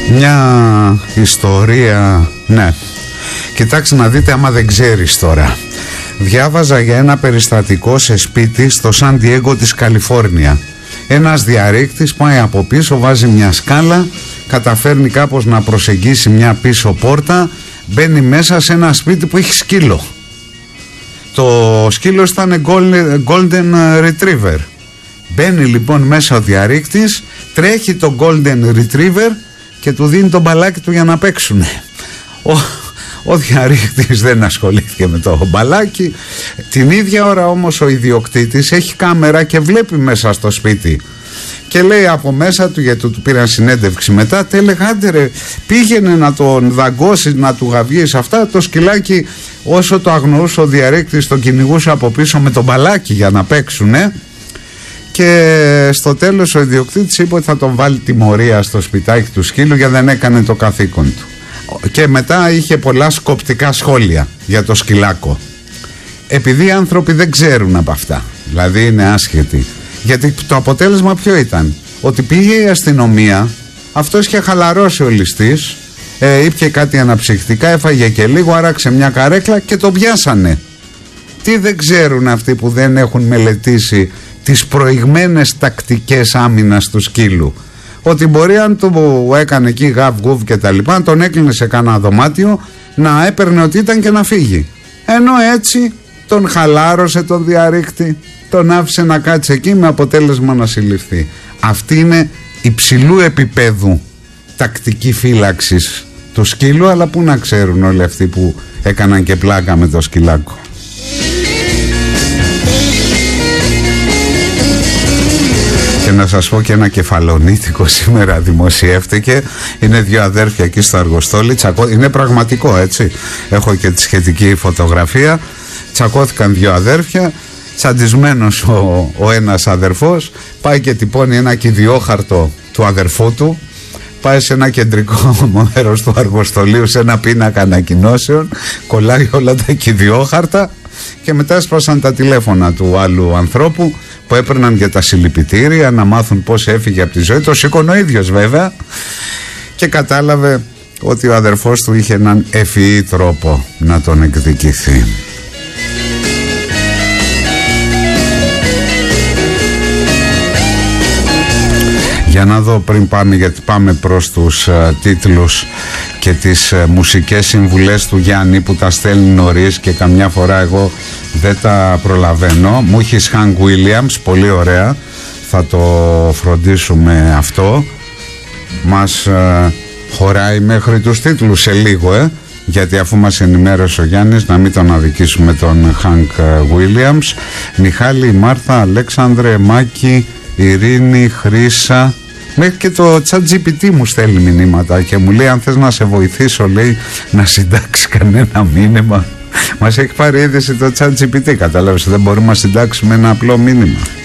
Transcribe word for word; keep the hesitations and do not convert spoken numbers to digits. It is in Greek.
Μια ιστορία, ναι. Κοιτάξτε να δείτε άμα δεν ξέρεις τώρα. Διάβαζα για ένα περιστατικό σε σπίτι στο Σαν Ντιέγκο της Καλιφόρνια. Ένας διαρρήκτης πάει από πίσω, βάζει μια σκάλα, καταφέρνει κάπως να προσεγγίσει μια πίσω πόρτα, μπαίνει μέσα σε ένα σπίτι που έχει σκύλο. Το σκύλο ήταν Golden Retriever. Μπαίνει λοιπόν μέσα ο διαρρήκτης, τρέχει το Golden Retriever και του δίνει το μπαλάκι του για να παίξουν. Ο, ο διαρρήκτης δεν ασχολήθηκε με το μπαλάκι. Την ίδια ώρα όμως ο ιδιοκτήτης έχει κάμερα και βλέπει μέσα στο σπίτι. Και λέει από μέσα του, γιατί του πήραν συνέντευξη μετά, te έλεγε άντε ρε, πήγαινε να τον δαγκώσεις, να του γαυγείς αυτά. Το σκυλάκι, όσο το αγνοούσε ο διαρρήκτης, τον κυνηγούσε από πίσω με το μπαλάκι για να παίξουνε. Και στο τέλος ο ιδιοκτήτης είπε ότι θα τον βάλει τιμωρία στο σπιτάκι του σκύλου γιατί δεν έκανε το καθήκον του. Και μετά είχε πολλά σκοπτικά σχόλια για το σκυλάκο. Επειδή οι άνθρωποι δεν ξέρουν από αυτά, δηλαδή είναι άσχετοι. Γιατί το αποτέλεσμα ποιο ήταν? Ότι πήγε η αστυνομία, αυτός είχε χαλαρώσει ο ληστής, ε, ήπιε κάτι αναψυκτικά, έφαγε και λίγο, άραξε μια καρέκλα και το πιάσανε. Τι δεν ξέρουν αυτοί που δεν έχουν μελετήσει τις προηγμένες τακτικές άμυνας του σκύλου? Ότι μπορεί αν του έκανε εκεί γαβ γουβ και τα λοιπά, τον έκλεινε σε κάνα δωμάτιο, να έπαιρνε ότι ήταν και να φύγει. Ενώ έτσι τον χαλάρωσε τον διαρρήκτη, τον άφησε να κάτσει εκεί με αποτέλεσμα να συλληφθεί. Αυτή είναι υψηλού επίπεδου τακτική φύλαξης του σκύλου, αλλά πού να ξέρουν όλοι αυτοί που έκαναν και πλάκα με το σκυλάκο. Και να σας πω και ένα κεφαλονίτικο σήμερα δημοσιεύτηκε. Είναι δύο αδέρφια εκεί στο Αργοστόλι. Τσακώ... Είναι πραγματικό, έτσι. Έχω και τη σχετική φωτογραφία. Τσακώθηκαν δύο αδέρφια. Τσαντισμένος ο, ο ένας αδερφός. Πάει και τυπώνει ένα κηδιόχαρτο του αδερφού του. Πάει σε ένα κεντρικό μέρος του Αργοστολίου, σε ένα πίνακα ανακοινώσεων. Κολλάει όλα τα κηδιόχαρτα. Και μετά έσπασαν τα τηλέφωνα του άλλου ανθρώπου που έπαιρναν και τα συλληπιτήρια να μάθουν πώς έφυγε από τη ζωή. Το σήκωνε ο ίδιος βέβαια και κατάλαβε ότι ο αδερφός του είχε έναν ευφυή τρόπο να τον εκδικηθεί. Για να δω πριν πάμε, γιατί πάμε προς τους uh, τίτλους και τις uh, μουσικές συμβουλές του Γιάννη που τα στέλνει νωρίς και καμιά φορά εγώ δεν τα προλαβαίνω. Μου έχει Hank Williams, πολύ ωραία, θα το φροντίσουμε αυτό. Μας uh, χωράει μέχρι τους τίτλους σε λίγο, ε, γιατί αφού μας ενημέρωσε ο Γιάννης, να μην τον αδικήσουμε τον Hank Williams. Μιχάλη, Μάρθα, Αλέξανδρε, Μάκη, Ειρήνη, Χρύσα, μέχρι και το ChatGPT μου στέλνει μηνύματα και μου λέει αν θες να σε βοηθήσω, λέει, να συντάξει κανένα μήνυμα. Μας έχει πάρει είδηση το ChatGPT, κατάλαβες, δεν μπορούμε να συντάξουμε ένα απλό μήνυμα.